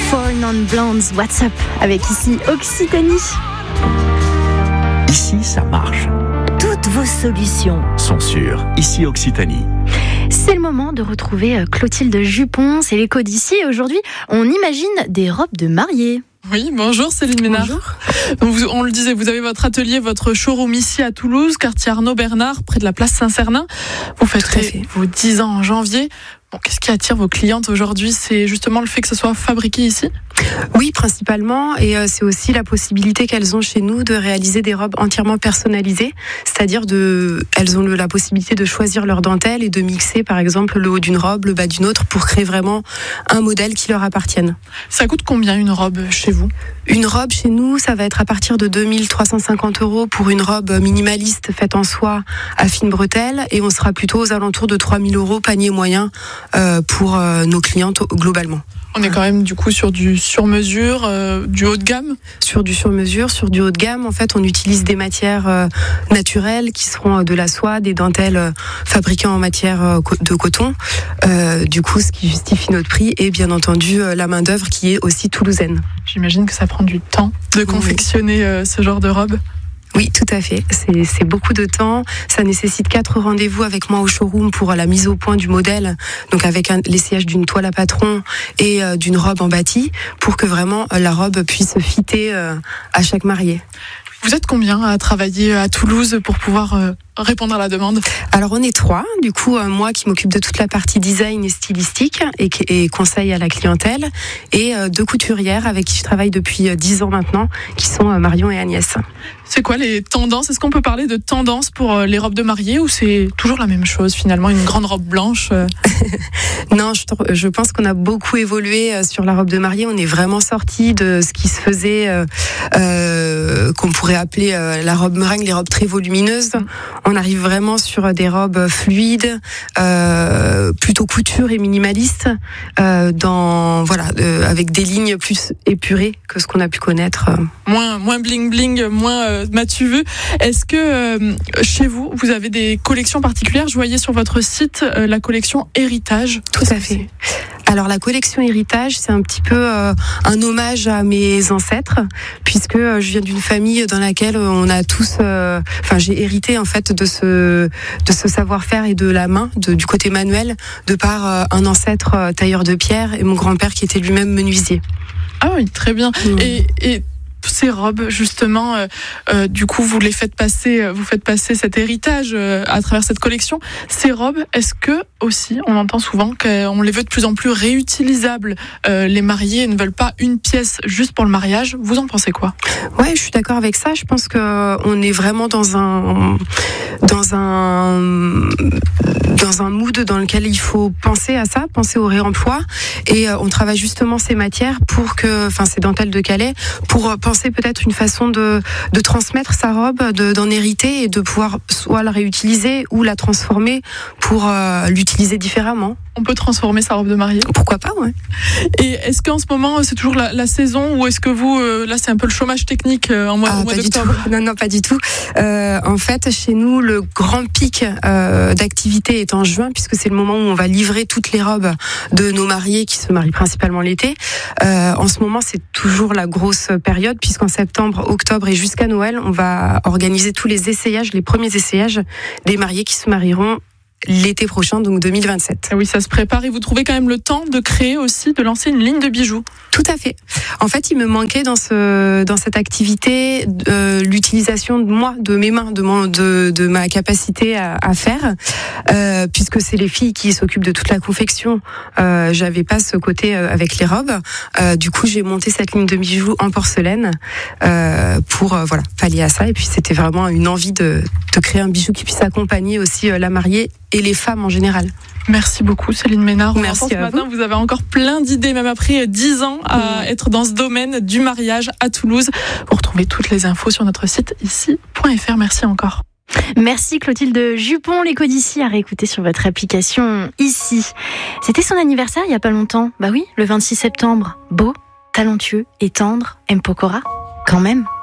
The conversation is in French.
Four Non Blondes, What's Up, avec ici Occitanie. Ici, ça marche. Toutes vos solutions Sont sur Ici Occitanie. C'est le moment de retrouver Clotilde Jupon, c'est l'écho d'ici. Et aujourd'hui, on imagine des robes de mariée. Oui, bonjour Céline Ménard. Bonjour. On le disait, vous avez votre atelier, votre showroom ici à Toulouse, quartier Arnaud Bernard, près de la place Saint-Cernin. Vous fêterez vos 10 ans en janvier. Bon, qu'est-ce qui attire vos clientes aujourd'hui ? C'est justement le fait que ce soit fabriqué ici ? Oui, principalement, et c'est aussi la possibilité qu'elles ont chez nous de réaliser des robes entièrement personnalisées, c'est-à-dire elles ont la possibilité de choisir leur dentelle et de mixer par exemple le haut d'une robe, le bas d'une autre pour créer vraiment un modèle qui leur appartienne. Ça coûte combien une robe chez vous ? Une robe chez nous, ça va être à partir de 2350 € pour une robe minimaliste faite en soie à fine bretelle, et on sera plutôt aux alentours de 3000 € panier moyen pour nos clientes globalement. On est quand même du coup sur du sur-mesure, du haut de gamme. Sur du sur-mesure, sur du haut de gamme. En fait, on utilise des matières naturelles qui seront de la soie, des dentelles fabriquées en matière de coton. Du coup, ce qui justifie notre prix et bien entendu la main-d'œuvre qui est aussi toulousaine. J'imagine que ça prend du temps de confectionner ce genre de robe. Oui, tout à fait. C'est beaucoup de temps. Ça nécessite 4 rendez-vous avec moi au showroom pour la mise au point du modèle, donc avec l'essayage d'une toile à patron et d'une robe en bâti, pour que vraiment la robe puisse fitter à chaque mariée. Vous êtes combien à travailler à Toulouse pour pouvoir répondre à la demande ? Alors on est 3, du coup moi qui m'occupe de toute la partie design et stylistique et conseil à la clientèle, et 2 couturières avec qui je travaille depuis 10 ans maintenant, qui sont Marion et Agnès. C'est quoi les tendances ? Est-ce qu'on peut parler de tendances pour les robes de mariée, ou c'est toujours la même chose finalement, une grande robe blanche ? Non, je pense qu'on a beaucoup évolué sur la robe de mariée. On est vraiment sorti de ce qui se faisait, qu'on pourrait appeler la robe meringue, les robes très volumineuses. On arrive vraiment sur des robes fluides, plutôt couture et minimalistes, avec des lignes plus épurées que ce qu'on a pu connaître. Moins bling bling, moins m'as-tu vu ? Est-ce que chez vous, vous avez des collections particulières ? Je voyais sur votre site la collection Héritage. Tout à fait. Alors la collection Héritage, c'est un petit peu un hommage à mes ancêtres, puisque je viens d'une famille dans laquelle on a tous, j'ai hérité en fait de ce savoir-faire et de la main, du côté manuel, de par un ancêtre tailleur de pierre et mon grand-père qui était lui-même menuisier. Ah oui, très bien. Et ces robes, justement, du coup, vous faites passer cet héritage à travers cette collection. Ces robes, est-ce que aussi, on entend souvent qu'on les veut de plus en plus réutilisables. Les mariés ne veulent pas une pièce juste pour le mariage. Vous en pensez quoi ? Ouais, je suis d'accord avec ça. Je pense que on est vraiment dans un mood dans lequel il faut penser à ça, penser au réemploi, et on travaille justement ces matières ces dentelles de Calais, pour penser peut-être une façon de transmettre sa robe, d'en hériter et de pouvoir soit la réutiliser ou la transformer pour l'utiliser différemment. On peut transformer sa robe de mariée ? Pourquoi pas, ouais. Et est-ce qu'en ce moment, c'est toujours la saison, ou est-ce que vous, là, c'est un peu le chômage technique au mois d'octobre ? Non, pas du tout. En fait, chez nous, le grand pic d'activité est en juin, puisque c'est le moment où on va livrer toutes les robes de nos mariés qui se marient principalement l'été. En ce moment, c'est toujours la grosse période, puisqu'en septembre, octobre et jusqu'à Noël, on va organiser tous les premiers essayages des mariés qui se marieront l'été prochain, donc 2027. Ah oui, ça se prépare, et vous trouvez quand même le temps de créer aussi, de lancer une ligne de bijoux. Tout à fait. En fait, il me manquait dans cette activité l'utilisation de mes mains, de ma capacité à faire, puisque c'est les filles qui s'occupent de toute la confection. J'avais pas ce côté avec les robes. Du coup, j'ai monté cette ligne de bijoux en porcelaine pour pallier à ça. Et puis, c'était vraiment une envie de créer un bijou qui puisse accompagner aussi la mariée et les femmes en général. Merci beaucoup Céline Ménard. Merci à vous. Vous avez encore plein d'idées, même après 10 ans à être dans ce domaine du mariage à Toulouse. Vous retrouvez toutes les infos sur notre site ici.fr. Merci encore. Merci Clotilde Jupon, l'écho d'ici à réécouter sur votre application ici. C'était son anniversaire il n'y a pas longtemps. Bah oui, le 26 septembre. Beau, talentueux et tendre, M. Pokora, quand même.